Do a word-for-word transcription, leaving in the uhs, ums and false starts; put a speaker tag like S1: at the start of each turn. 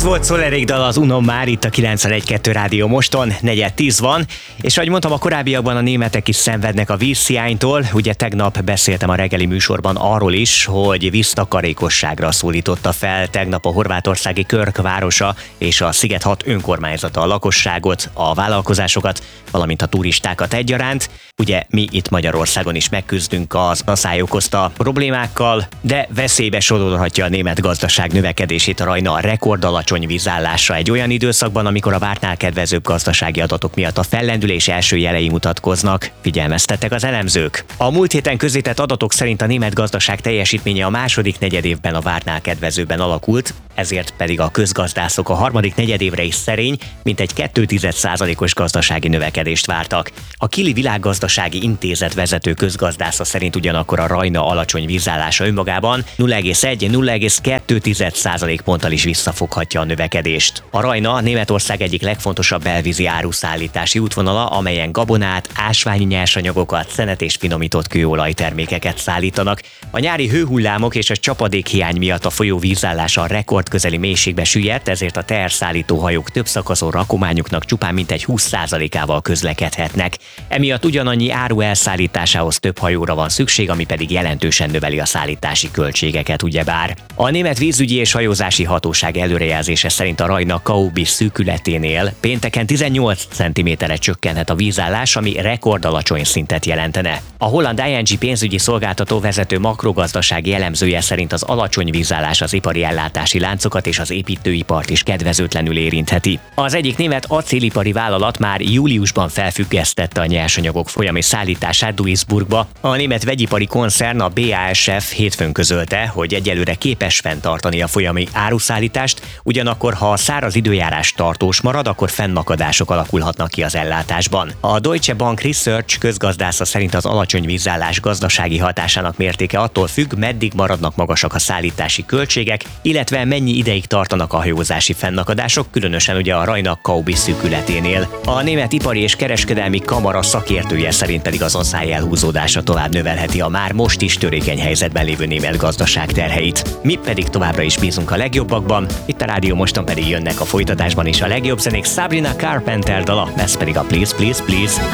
S1: volt Szolerék dal, az Unom már itt a kilencvenegy kettő Rádió Moston, negyed tíz van, és ahogy mondtam, a korábbiakban a németek is szenvednek a vízhiánytól. Ugye tegnap beszéltem a reggeli műsorban arról is, hogy víztakarékosságra szólította fel tegnap a horvátországi Körk városa és a Sziget hat önkormányzata a lakosságot, a vállalkozásokat, valamint a turistákat egyaránt. Ugye mi itt Magyarországon is megküzdünk az asszály okozta problémákkal, de veszélybe sodorhatja a német gazdaság növekedését a Rajna rekordalacsony vízállása egy olyan időszakban, amikor a vártnál kedvezőbb gazdasági adatok miatt a fellendülés első jelei mutatkoznak, figyelmeztettek az elemzők. A múlt héten közzétett adatok szerint a német gazdaság teljesítménye a második negyedévben a vártnál kedvezőbben alakult, ezért pedig a közgazdászok a harmadik negyedévre is szerény, mintegy két egész egy százalékos gazdasági növekedést vártak. A Kili Világgazdasági Intézet vezető közgazdásza szerint ugyanakkor a Rajna alacsony vízállása önmagában nulla egész egy - nulla egész kettő százalékponttal is visszafoghatja a növekedést. A Rajna Németország egyik legfontosabb belvízi áruszállítási útvonala, amelyen gabonát, ásványi nyersanyagokat, szenet és finomított kőolajtermékeket szállítanak. A nyári hőhullámok és a csapadékhiány miatt a folyó vízállása a rekordközeli mélységbe süllyedt, ezért a teherszállító hajók több szakaszon rakományuknak csupán mintegy húsz százalékával közlekedhetnek. Emiatt ugyanannyi áru elszállításához több hajóra van szükség, ami pedig jelentősen növeli a szállítási költségeket, ugyebár. A Német Vízügyi és Hajózási Hatóság előrejelzése szerint a Rajna Kaubis szűkületénél pénteken tizennyolc centiméterre csökkenhet a vízállás, ami rekordalacsony szintet jelentene. A holland i en gé pénzügyi szolgáltató vezető makrogazdasági elemzője szerint az alacsony vízállás az ipari ellátási láncokat és az építőipart is kedvezőtlenül érintheti. Az egyik német acélipari vállalat már júliusban felfüggesztette a nyersanyagok folyami szállítását Duisburgba. A német vegyipari koncern, a bé á es ef hétfőn közölte, hogy egyelőre képes fenntartani a folyami áruszállítást, ugyanakkor ha a száraz időjárás tartós marad, akkor fennakadások alakulhatnak ki az ellátásban. A Deutsche Bank Research közgazdásza szerint az alacsony vízállás gazdasági hatásának mértéke attól függ, meddig maradnak magasak a szállítási költségek, illetve mennyi ideig tartanak a hajózási fennakadások, különösen ugye a Rajna Kaubis szűkületénél. A Német Ipari és Kereskedelmi Kamara szakértője szerint pedig az asszály elhúzódása tovább növelheti a már most is törékeny helyzetben lévő német gazdaság terheit. Mi pedig továbbra is bízunk a legjobbakban, itt a Rádió Moston pedig jönnek a folytatásban is a legjobb zenék. Sabrina Carpenter dala, ez pedig a Please Please Please.